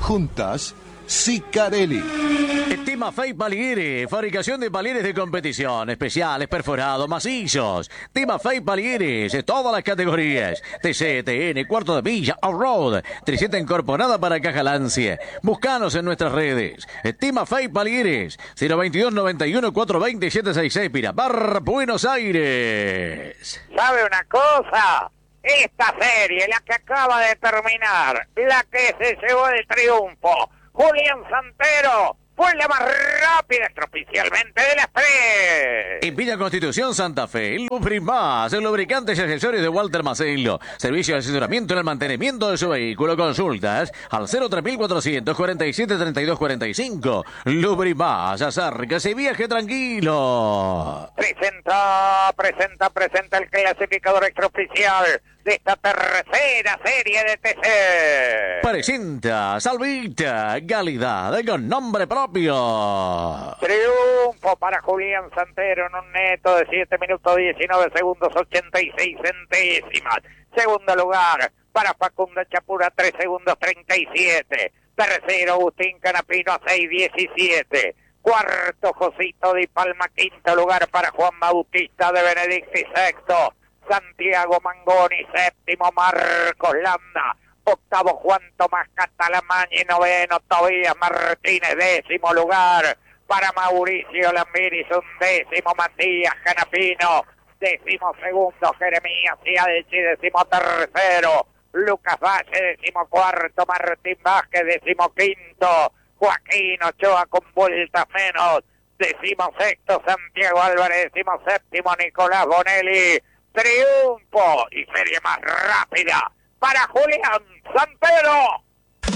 Juntas, Sicarelli. Timafey Paligueres, fabricación de palieres de competición, especiales, perforados, macizos. Timafey Paligueres, todas las categorías. TC, TN, cuarto de milla, off-road, triceta incorporada para caja Lancia. Búscanos en nuestras redes. Timafey Paligueres, 022 91 420 766 Pirapar, Buenos Aires. ¿Sabe una cosa? Esta serie, la que acaba de terminar, la que se llevó el triunfo, Julián Santero, fue la más rápida extraoficialmente de las tres. En Villa Constitución, Santa Fe, Lubrimás, el lubricantes y accesorios de Walter Macello. Servicio de asesoramiento en el mantenimiento de su vehículo. Consultas al 03400 47 32 45. Lubrimás, acérquese y viaje tranquilo. Presenta el clasificador extraoficial de esta tercera serie de TC. Presenta Salvita, calidad con nombre propio. Triunfo para Julián Santero en un neto de 7 minutos 19 segundos 86 centésimas. Segundo lugar para Facundo Chapura, 3 segundos 37. Tercero Agustín Canapino a 6:17. Cuarto Josito Di Palma. Quinto lugar para Juan Bautista de Benedicti. Sexto Santiago Mangoni. Séptimo Marcos Landa. Octavo Juan Tomás Catalamañi. Noveno Tobías Martínez. Décimo lugar para Mauricio Lambiris. Undécimo Matías Canapino. Décimo segundo Jeremías Cialchi. Décimo tercero Lucas Valle. Décimo cuarto Martín Vázquez. Décimo quinto Joaquín Ochoa con vueltas menos. Décimo sexto Santiago Álvarez. Décimo séptimo Nicolás Bonelli. Triunfo y serie más rápida para Julián Santero.